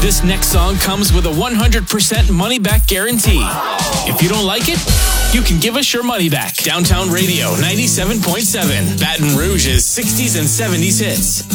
This next song comes with a 100% money-back guarantee. If you don't like it, you can give us your money back. Downtown Radio 97.7, Baton Rouge's 60s and 70s hits.